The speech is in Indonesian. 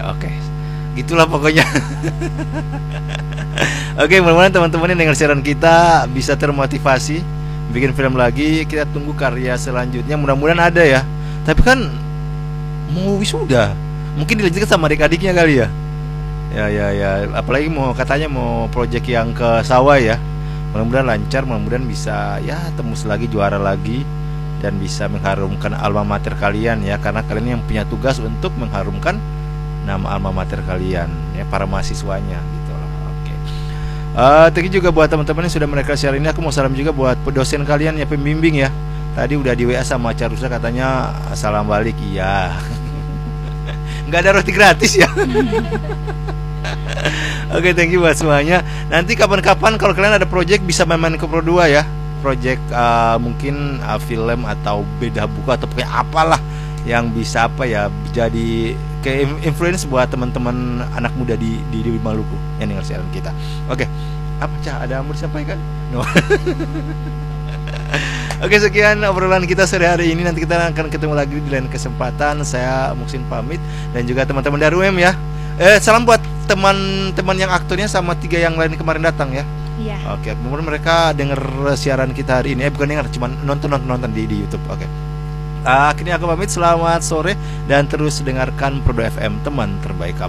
oke. Gitulah pokoknya. Oke, mudah-mudahan teman-teman yang dengar siaran kita bisa termotivasi bikin film lagi. Kita tunggu karya selanjutnya, mudah-mudahan ada ya. Tapi kan mau wisuda, mungkin dilanjutkan sama adik-adiknya kali ya. Ya. Apalagi katanya mau project yang ke sawah ya. Mudah-mudahan lancar, mudah-mudahan bisa ya tembus lagi, juara lagi, dan bisa mengharumkan alma mater kalian ya. Karena kalian yang punya tugas untuk mengharumkan nama alma mater kalian ya, para mahasiswanya gitu loh. Oke. Thank you juga buat teman-teman yang sudah mereka share ini. Aku mau salam juga buat dosen kalian ya, pembimbing ya. Tadi udah di WA sama Carusa katanya salam balik. Iya. Nggak ada roti gratis ya. Oke, thank you buat semuanya. Nanti kapan-kapan kalau kalian ada project bisa main-main ke Pro 2 ya. Project mungkin film atau beda buku atau kayak apalah yang bisa jadi kayak influence buat teman-teman anak muda di Maluku yang dengar siaran kita. Oke. Apa Cah? Ada yang mau disampaikan? No. Oke, sekian obrolan kita sore hari ini. Nanti kita akan ketemu lagi di lain kesempatan. Saya Muksin pamit dan juga teman-teman dari UM ya. Salam buat teman-teman yang aktornya sama 3 yang lain kemarin datang ya. Iya. Oke, kemudian mereka denger siaran kita hari ini. Bukan denger, cuma nonton di YouTube. Oke. Akhirnya aku pamit, selamat sore dan terus dengarkan Pro 2 FM, teman terbaik kamu.